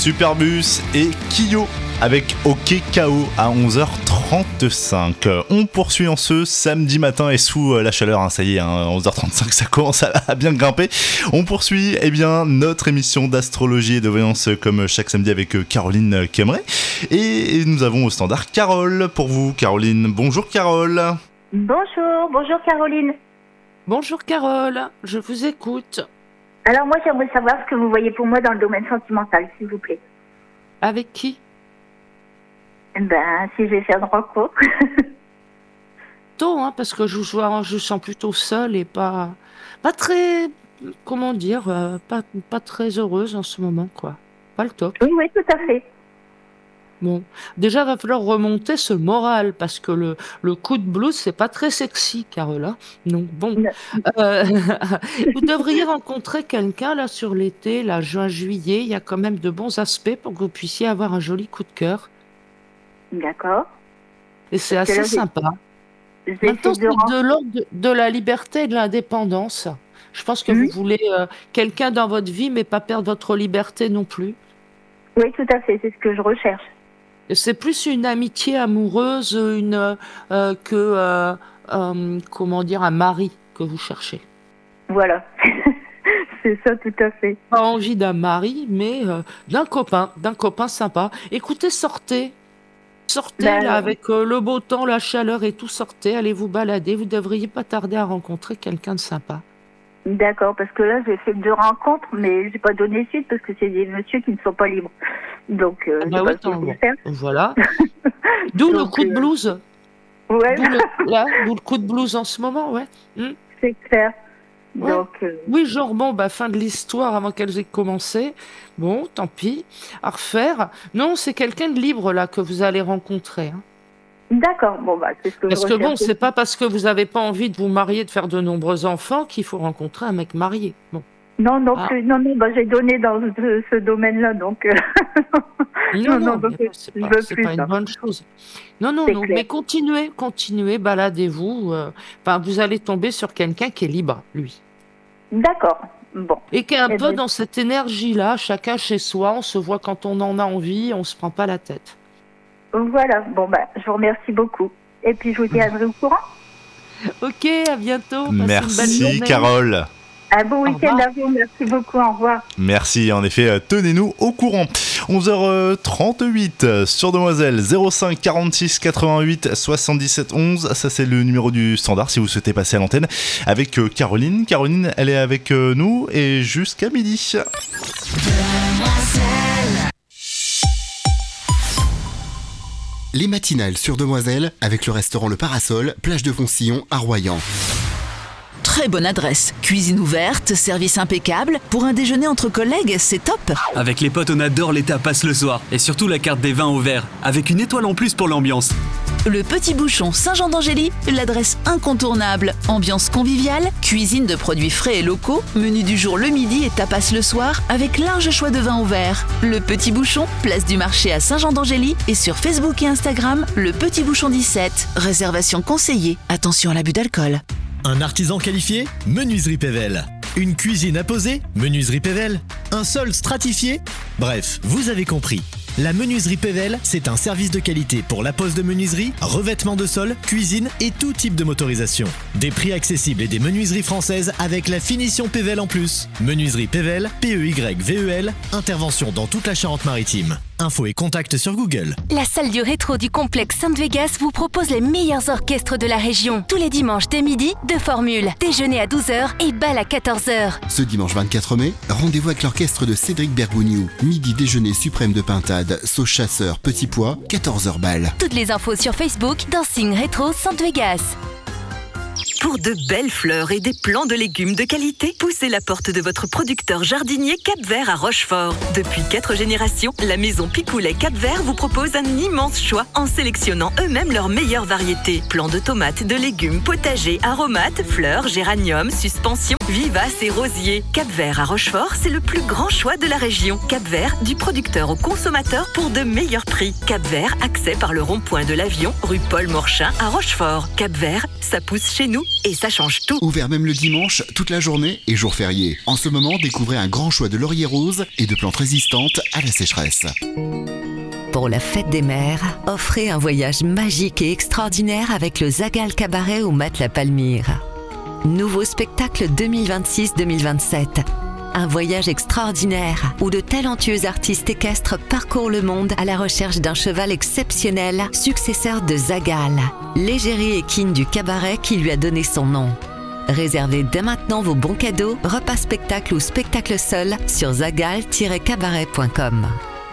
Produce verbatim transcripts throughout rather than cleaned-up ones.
Superbus et Kyo avec OK K O à onze heures trente-cinq. On poursuit en ce samedi matin et sous la chaleur, hein, ça y est, hein, onze heures trente-cinq, ça commence à bien grimper. On poursuit eh bien, notre émission d'astrologie et de voyance comme chaque samedi avec Caroline Kemmerer. Et nous avons au standard Carole pour vous. Caroline, bonjour Carole. Bonjour, bonjour Caroline. Bonjour Carole, je vous écoute. Alors moi j'aimerais savoir ce que vous voyez pour moi dans le domaine sentimental, s'il vous plaît. Avec qui? Ben, si je vais faire une rencontre. Tôt, hein, parce que je vous vois, je sens plutôt seule et pas, pas très, comment dire, euh, pas, pas très heureuse en ce moment, quoi. Pas le top. Oui, oui, tout à fait. Bon, déjà, va falloir remonter ce moral, parce que le, le coup de blues, c'est pas très sexy, Carole, hein. Donc, bon, euh, vous devriez rencontrer quelqu'un, là, sur l'été, là, juin, juillet, il y a quand même de bons aspects pour que vous puissiez avoir un joli coup de cœur. D'accord. Et c'est assez là, sympa. J'ai Maintenant, de c'est rem- de l'ordre de, de la liberté et de l'indépendance. Je pense que Mhm. vous voulez euh, quelqu'un dans votre vie, mais pas perdre votre liberté non plus. Oui, tout à fait, c'est ce que je recherche. Et c'est plus une amitié amoureuse une, euh, que, euh, euh, comment dire, un mari que vous cherchez. Voilà. C'est ça, tout à fait. Pas envie d'un mari, mais euh, d'un copain, d'un copain sympa. Écoutez, sortez. Sortez Ben, là euh, avec euh, le beau temps, la chaleur et tout, sortez, allez vous balader. Vous devriez pas tarder à rencontrer quelqu'un de sympa. D'accord, parce que là, j'ai fait deux rencontres, mais j'ai pas donné suite parce que c'est des messieurs qui ne sont pas libres. Donc, euh, Ah j'ai bah pas oui, ce que je tant- voulais faire. voilà. D'où le Donc, coup de euh, blues. Ouais, D'où le, là, d'où le coup de blues en ce moment, ouais. Hmm. c'est clair. Ouais. Donc, euh, Oui, genre, bon, bah, fin de l'histoire avant qu'elles aient commencé. Bon, tant pis. À refaire. Non, c'est quelqu'un de libre, là, que vous allez rencontrer. Hein. d'accord, bon, bah, c'est ce que Parce je que recherche. bon, c'est pas parce que vous n'avez pas envie de vous marier, de faire de nombreux enfants, qu'il faut rencontrer un mec marié. Bon. Non, non, Ah. plus, non, non, bah, j'ai donné dans ce, ce domaine-là, donc. euh, Non, non, non, donc, mais non, c'est je pas, veux c'est plus pas une ça. bonne chose. Non, non, C'est non, clair. mais continuez, continuez, baladez-vous. euh, Enfin, vous allez tomber sur quelqu'un qui est libre, lui. D'accord, bon. Et qui est un Eh peu ben, dans cette énergie-là, chacun chez soi, on se voit quand on en a envie, on se prend pas la tête. voilà, bon, bah, je vous remercie beaucoup. Et puis, je vous tiendrai au courant. Ok, à bientôt. Passez une belle Merci journée. Carole. Un bon Au week-end revoir. à vous, merci beaucoup, au revoir. Merci, en effet, euh, tenez-nous au courant. onze heures trente-huit euh, sur Demoiselle, zéro cinq quarante-six quatre-vingt-huit soixante-dix-sept onze. Ça, c'est le numéro du standard si vous souhaitez passer à l'antenne avec euh, Caroline. Caroline, elle est avec euh, nous et jusqu'à midi. Les matinales sur Demoiselle avec le restaurant Le Parasol, plage de Foncillon à Royan. Très bonne adresse. Cuisine ouverte, service impeccable. Pour un déjeuner entre collègues, c'est top. Avec les potes, on adore les tapas le soir. Et surtout la carte des vins au verre, avec une étoile en plus pour l'ambiance. Le Petit Bouchon Saint-Jean-d'Angély, l'adresse incontournable. Ambiance conviviale, cuisine de produits frais et locaux, menu du jour le midi et tapas le soir, avec large choix de vins au verre. Le Petit Bouchon, place du marché à Saint-Jean-d'Angély et sur Facebook et Instagram, le Petit Bouchon dix-sept. Réservation conseillée. Attention à l'abus d'alcool. Un artisan qualifié, Menuiserie Pével. Une cuisine à poser, Menuiserie Pével. Un sol stratifié, bref, vous avez compris. La Menuiserie Pével, c'est un service de qualité pour la pose de menuiserie, revêtement de sol, cuisine et tout type de motorisation. Des prix accessibles et des menuiseries françaises avec la finition Pével en plus. Menuiserie Pével, P E Y V E L, intervention dans toute la Charente-Maritime. Infos et contacts sur Google. La salle du rétro du complexe Sainte-Vegas vous propose les meilleurs orchestres de la région. Tous les dimanches dès midi, deux formules. Déjeuner à douze heures et bal à quatorze heures. Ce dimanche vingt-quatre mai, rendez-vous avec l'orchestre de Cédric Bergougnou. Midi déjeuner suprême de pintade, sauce chasseur, petit pois, quatorze heures bal. Toutes les infos sur Facebook, Dancing Rétro Sainte-Vegas. Pour de belles fleurs et des plants de légumes de qualité, poussez la porte de votre producteur jardinier Cap-Vert à Rochefort. Depuis quatre générations, la maison Picoulet Cap-Vert vous propose un immense choix en sélectionnant eux-mêmes leurs meilleures variétés. Plants de tomates, de légumes, potagers, aromates, fleurs, géraniums, suspensions, vivaces et rosiers. Cap-Vert à Rochefort, c'est le plus grand choix de la région. Cap-Vert, du producteur au consommateur pour de meilleurs prix. Cap-Vert, accès par le rond-point de l'Avion, rue Paul Morchin à Rochefort. Cap-Vert, ça pousse chez nous. Et ça change tout. Ouvert même le dimanche, toute la journée et jour férié. En ce moment, découvrez un grand choix de lauriers roses et de plantes résistantes à la sécheresse. Pour la fête des mères, offrez un voyage magique et extraordinaire avec le Zagal Cabaret au Mat-la-Palmyre. Nouveau spectacle deux mille vingt-six deux mille vingt-sept. Un voyage extraordinaire où de talentueux artistes équestres parcourent le monde à la recherche d'un cheval exceptionnel, successeur de Zagal, l'égérie équine du cabaret qui lui a donné son nom. Réservez dès maintenant vos bons cadeaux, repas spectacle ou spectacle seul sur zagal tiret cabaret point com.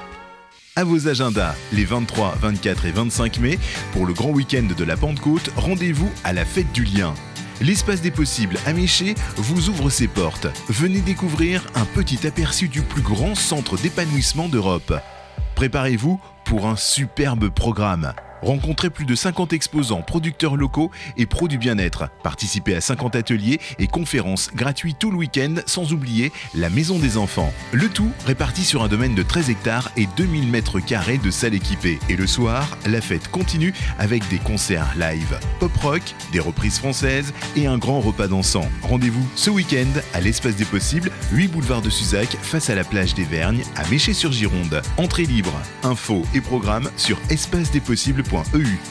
À vos agendas, les vingt-trois, vingt-quatre et vingt-cinq mai, pour le grand week-end de la Pentecôte, rendez-vous à la Fête du Lien. L'espace des possibles à Méché vous ouvre ses portes. Venez découvrir un petit aperçu du plus grand centre d'épanouissement d'Europe. Préparez-vous pour un superbe programme. Rencontrez plus de cinquante exposants, producteurs locaux et pros du bien-être. Participez à cinquante ateliers et conférences gratuits tout le week-end, sans oublier la Maison des Enfants. Le tout réparti sur un domaine de treize hectares et deux mille mètres carrés de salles équipées. Et le soir, la fête continue avec des concerts live, pop-rock, des reprises françaises et un grand repas dansant. Rendez-vous ce week-end à l'Espace des Possibles, huit boulevard de Suzac, face à la plage des Vergnes, à Méché-sur-Gironde. Entrée libre, infos et programmes sur espace des possibles point e u.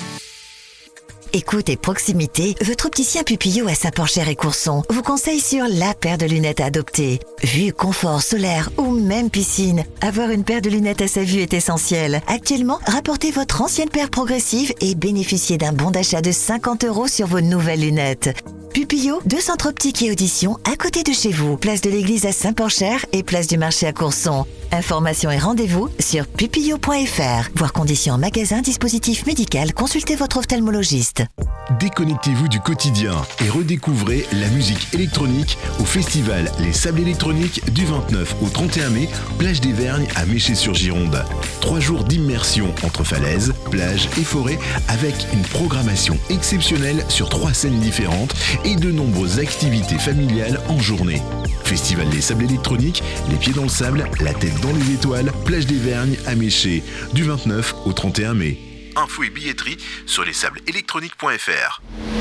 Écoute et proximité, votre opticien Pupillot à Saint-Porcher et Courson vous conseille sur la paire de lunettes à adopter. Vue, confort, solaire ou même piscine, avoir une paire de lunettes à sa vue est essentiel. Actuellement, rapportez votre ancienne paire progressive et bénéficiez d'un bon d'achat de cinquante euros sur vos nouvelles lunettes. Pupillot, deux centres optiques et audition à côté de chez vous. Place de l'église à Saint-Porcher et place du marché à Courson. Informations et rendez-vous sur pupillot point f r. Voir conditions en magasin, dispositif médical, consultez votre ophtalmologiste. Déconnectez-vous du quotidien et redécouvrez la musique électronique au festival Les Sables Électroniques du vingt-neuf au trente et un mai, plage des Vergnes à Méché-sur-Gironde. Trois jours d'immersion entre falaises, plages et forêts avec une programmation exceptionnelle sur trois scènes différentes et de nombreuses activités familiales en journée. Festival Les Sables Électroniques, les pieds dans le sable, la tête dans les étoiles, plage des Vergnes à Méché, du vingt-neuf au trente et un mai. Infos et billetterie sur les sables électroniques point f r.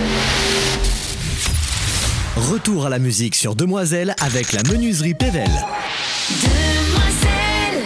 Retour à la musique sur Demoiselle avec la menuiserie Pével. Demoiselle.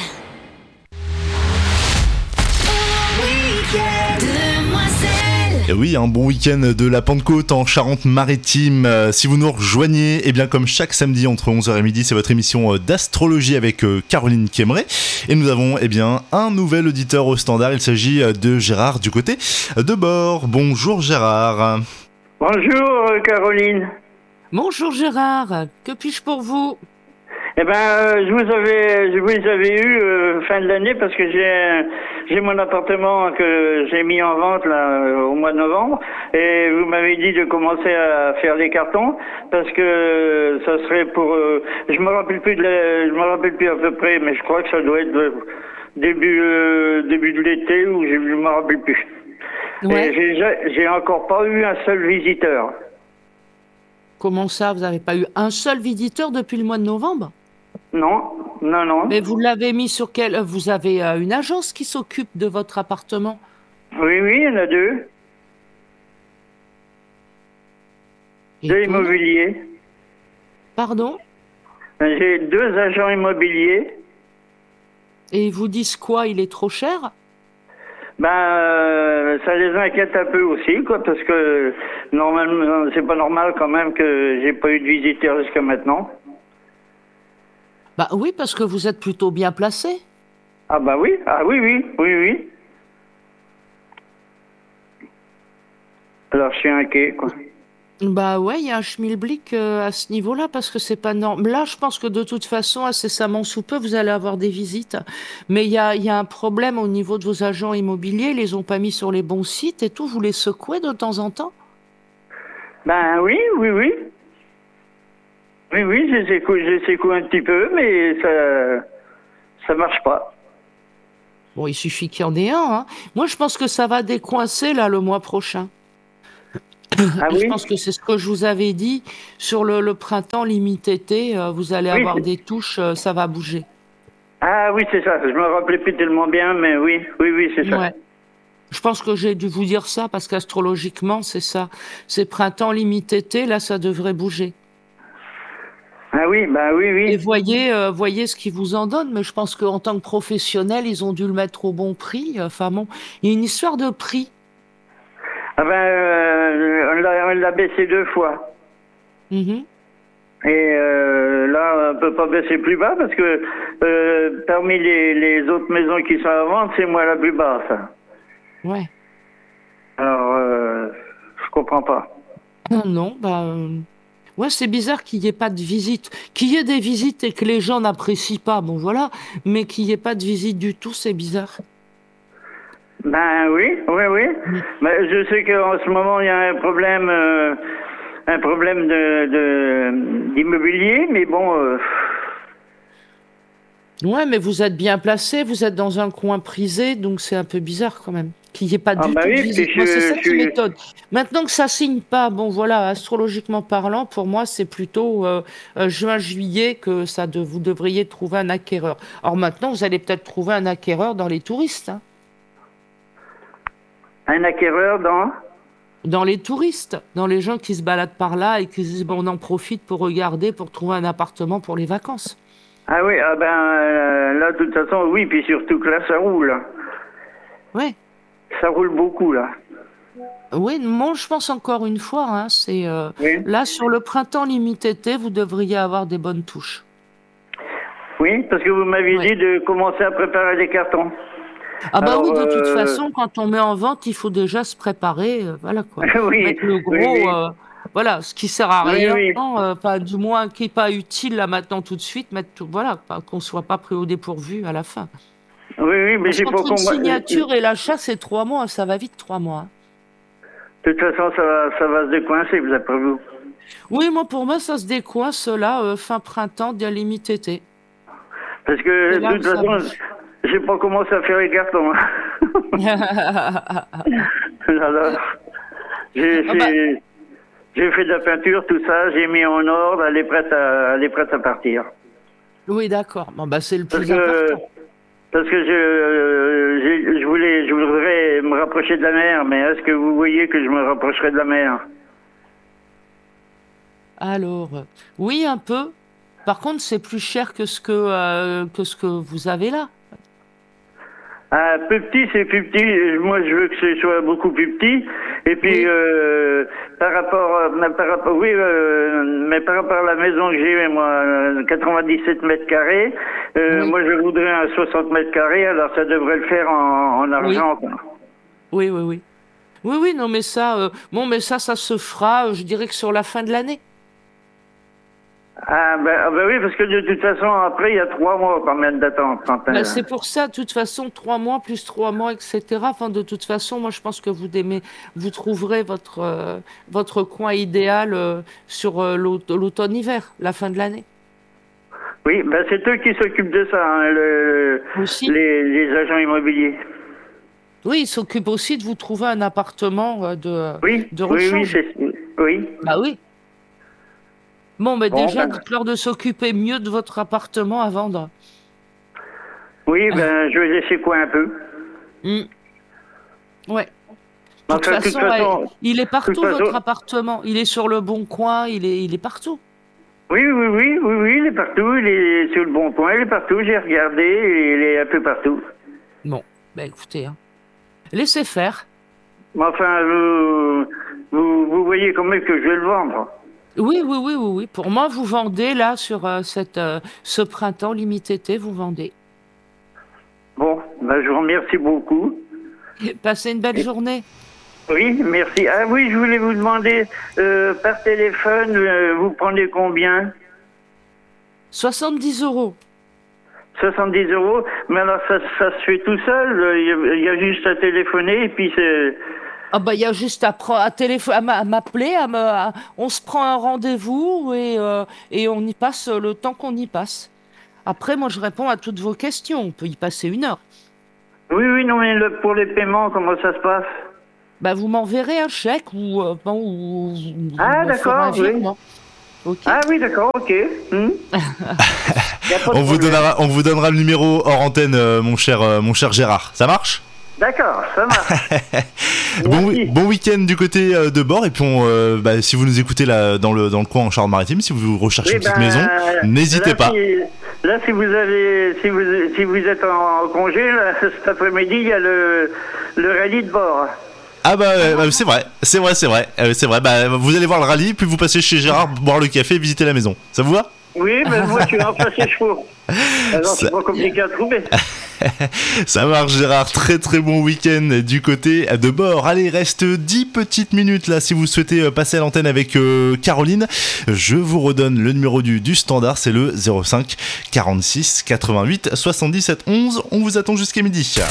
Oh, week-end. Demoiselle. Et oui, un bon week-end de la Pentecôte en Charente-Maritime. Euh, si vous nous rejoignez, eh bien comme chaque samedi entre onze heures et midi, c'est votre émission euh, d'astrologie avec euh, Caroline Kemmeré. Et nous avons eh bien un nouvel auditeur au standard. Il s'agit euh, de Gérard du côté de Bord. Bonjour Gérard. Bonjour Caroline. Bonjour Gérard, que puis-je pour vous? Eh ben, euh, je vous avais, je vous avais eu euh, fin de l'année parce que j'ai, j'ai mon appartement que j'ai mis en vente là euh, au mois de novembre et vous m'avez dit de commencer à faire les cartons parce que euh, ça serait pour, euh, je me rappelle plus de, la, je me rappelle plus à peu près, mais je crois que ça doit être euh, début, euh, début de l'été ou je, je me rappelle plus. Ouais. Et j'ai, j'ai encore pas eu un seul visiteur. Comment ça, vous n'avez pas eu un seul visiteur depuis le mois de novembre? Non, non, non. Mais vous l'avez mis sur quel... Vous avez euh, une agence qui s'occupe de votre appartement? Oui, oui, il y en a deux. Et deux immobiliers. Pardon? J'ai deux agents immobiliers. Et ils vous disent quoi? Il est trop cher? Ben, euh, ça les inquiète un peu aussi, quoi, parce que normalement, c'est pas normal quand même que j'ai pas eu de visiteurs jusqu'à maintenant. Bah oui, parce que vous êtes plutôt bien placé. Ah bah oui, ah oui, oui, oui, oui. Alors je suis inquiet, quoi. Bah ouais, il y a un schmilblick euh, à ce niveau-là, parce que c'est pas normal. Là, je pense que de toute façon, incessamment sous peu, vous allez avoir des visites. Mais il y a, y a un problème au niveau de vos agents immobiliers, ils les ont pas mis sur les bons sites et tout, vous les secouez de temps en temps? Ben oui, oui, oui. Oui, oui, je les secoue, je les secoue un petit peu, mais ça, ça marche pas. Bon, il suffit qu'il y en ait un, hein. Moi, je pense que ça va décoincer, là, le mois prochain. Ah oui? Je pense que c'est ce que je vous avais dit sur le, le printemps limité, euh, vous allez oui, avoir c'est... des touches, euh, ça va bouger. Ah oui, c'est ça, je me rappelais plus tellement bien, mais oui, oui, oui, c'est ça. Ouais. Je pense que j'ai dû vous dire ça parce qu'astrologiquement, c'est ça. C'est printemps limite été, là, ça devrait bouger. Ah oui, bah oui, oui. Et voyez, euh, voyez ce qu'ils vous en donnent, mais je pense qu'en tant que professionnel, ils ont dû le mettre au bon prix. Enfin bon, il y a une histoire de prix. Ah ben, euh, on l'a- on l'a baissé deux fois. Mhm. Et euh, là, on ne peut pas baisser plus bas parce que euh, parmi les, les autres maisons qui sont à vendre, c'est moi la plus basse. Ouais. Alors, euh, je comprends pas. Non, non, bah... euh, Ouais, c'est bizarre qu'il n'y ait pas de visite. Qu'il y ait des visites et que les gens n'apprécient pas, bon voilà, mais qu'il n'y ait pas de visite du tout, c'est bizarre. Ben oui, oui, oui. Mais je sais qu'en ce moment, il y a un problème, euh, un problème de, de- d'immobilier, mais bon... euh, Ouais, mais vous êtes bien placé, vous êtes dans un coin prisé, donc c'est un peu bizarre quand même. Qu'il n'y ait pas Ah du bah tout oui, de visite. puis Moi, je- c'est ça je qui suis- m'étonne. Maintenant que ça signe pas, bon voilà, astrologiquement parlant, pour moi, c'est plutôt euh, euh, juin-juillet que ça de, vous devriez trouver un acquéreur. Alors maintenant, vous allez peut-être trouver un acquéreur dans les touristes. Hein. Un acquéreur dans... Dans les touristes, dans les gens qui se baladent par là et qui se disent, bon, on en profite pour regarder, pour trouver un appartement pour les vacances. Ah oui, ah ben euh, là, de toute façon, oui, puis surtout que là, ça roule. Ouais. Ça roule beaucoup, là. Oui, moi je pense encore une fois, hein, c'est euh, Oui. là sur le printemps limite été, vous devriez avoir des bonnes touches. Oui, parce que vous m'aviez dit de commencer à préparer des cartons. Ah bah Alors, oui, de toute euh, façon, quand on met en vente, il faut déjà se préparer, euh, voilà quoi. Oui, Mettre le gros, oui, oui. euh, voilà, ce qui sert à Oui, rien, oui. non, euh, pas du moins qui est pas utile là maintenant tout de suite, mettre tout, voilà, pas- qu'on soit pas pris au dépourvu à la fin. Oui, oui, mais Parce j'ai pas qu'entre une compris. signature et l'achat, c'est trois mois, ça va vite trois mois. hein. De toute façon, ça va, ça va se décoincer, vous, après vous. Oui, moi pour moi, ça se décoince là, euh, fin printemps, bien limite été. Parce que, C'est là de où toute ça façon, bouge. j'ai pas commencé à faire les cartons. hein. Alors, j'ai Ah bah. j'ai- j'ai fait de la peinture, tout ça, j'ai mis en ordre, elle est prête à, elle est prête à partir. Oui, d'accord. Bon, bah, c'est le Parce plus que, important. parce que je, euh, j'ai- je voulais, je voudrais me rapprocher de la mer, mais est-ce que vous voyez que je me rapprocherai de la mer? Alors, euh, oui, un peu. Par contre, c'est plus cher que ce que, euh, que ce que vous avez là. Ah, plus petit, c'est plus petit. Moi, je veux que ce soit beaucoup plus petit. Et puis, euh, par rapport, euh, par rapport, oui, euh, mais par rapport à la maison que j'ai, moi, euh, quatre-vingt-dix-sept mètres carrés, euh, moi, je voudrais un soixante mètres carrés. Alors, ça devrait le faire en, en argent. quoi. Oui, oui, oui. Oui, oui, non, mais ça, euh, bon, mais ça, ça se fera, euh, je dirais que sur la fin de l'année. Ah, ben, ah ben oui, parce que de toute façon, après, il y a trois mois quand même d'attente. quand, euh, Bah, c'est pour ça, de toute façon, trois mois plus trois mois, et cetera. Enfin, de toute façon, moi, je pense que vous aimez, vous trouverez votre, euh, votre coin idéal euh, sur euh, l'aut- l'automne-hiver, la fin de l'année. Oui, ben c'est eux qui s'occupent de ça, hein, le, les, les agents immobiliers. Oui, ils s'occupent aussi de vous trouver un appartement euh, de, Oui, de oui, oui, rechange. c'est, oui. Bah oui. Bon, mais Bon, déjà, ben. dites-leur de s'occuper mieux de votre appartement à vendre. Oui, ben, je vais laisser quoi un peu. Hmm. Ouais. De Enfin, toute de toute façon, façon- ouais, il est de partout, toute façon- votre appartement. Il est sur le bon coin, il est, il est partout. Oui, oui, oui, oui, oui, il est partout, il est sur le bon coin, il est partout, j'ai regardé, il est un peu partout. Bon, bah écoutez, hein. Laissez faire. Mais enfin, vous, vous, vous voyez quand même que je vais le vendre. Oui, oui, oui, oui, oui. Pour moi, vous vendez là sur euh, cette, euh, ce printemps limite été, vous vendez. Bon, ben, je vous remercie beaucoup. Passez une belle journée. Oui, merci. Ah oui, je voulais vous demander, euh, par téléphone, euh, vous prenez combien? soixante-dix euros. soixante-dix euros, mais alors ça, ça se fait tout seul, euh, il y, a- il y a juste à téléphoner et puis c'est... Ah bah il y a juste à, pre- à, télépho- à m'a- à m'appeler, à me- à- on se prend un rendez-vous et, euh, et on y passe le temps qu'on y passe. Après, moi je réponds à toutes vos questions, on peut y passer une heure. Oui, oui, non, mais le- pour les paiements, comment ça se passe? Bah vous m'enverrez un chèque ou... euh, bon, ou- ou- Ah, vous me ferez un d'accord, oui. virement. Ok. Ah oui, d'accord, ok. Hmm. Y a pas de On vous, problème. donnera, on vous donnera le numéro hors antenne, euh, mon cher, euh, mon cher Gérard. Ça marche? D'accord, ça marche. bon, wi- bon week-end du côté euh, de Bord. Et puis, on, euh, bah, si vous nous écoutez là, dans, le, dans le coin en Charente-Maritime, si vous recherchez Oui, une petite ben, maison, n'hésitez là, pas. Si, là, si vous avez, si vous, si vous êtes en, en congé, là, cet après-midi, il y a le, le rallye de Bord. Ah bah euh, c'est vrai, c'est vrai, c'est vrai, euh, c'est vrai. Bah, vous allez voir le rallye, puis vous passez chez Gérard, boire le café et visiter la maison. Ça vous va? Oui, mais moi, je suis en face des chevaux. Alors, Ça- c'est pas compliqué à trouver. Ça marche Gérard, très très bon week-end du côté de Bord. Allez, il reste dix petites minutes là si vous souhaitez euh, passer à l'antenne avec euh, Caroline. Je vous redonne le numéro du, du standard, c'est le zéro cinq quarante-six quatre-vingt-huit soixante-dix-sept onze. On vous attend jusqu'à midi.